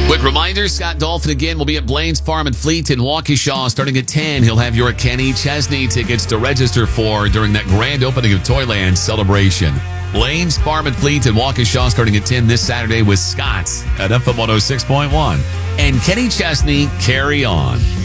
Quick reminder, Scott Dolphin again will be at Blaine's Farm and Fleet in Waukesha starting at 10. He'll have your Kenny Chesney tickets to register for during that grand opening of Toyland celebration. Blaine's Farm and Fleet in Waukesha starting at 10 this Saturday with Scott at FM 106.1. And Kenny Chesney, Carry On.